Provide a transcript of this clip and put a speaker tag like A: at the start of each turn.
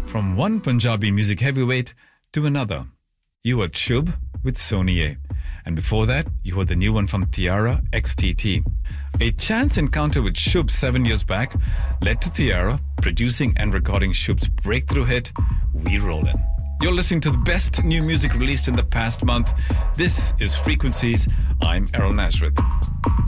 A: From one Punjabi music heavyweight to another. You heard Shubh with Soniye. And before that, you heard the new one from Tiara, XTT. A chance encounter with Shubh 7 years back led to Tiara producing and recording Shubh's breakthrough hit, We Rollin'. You're listening to the best new music released in the past month. This is Frequencies. I'm Errol Nazareth.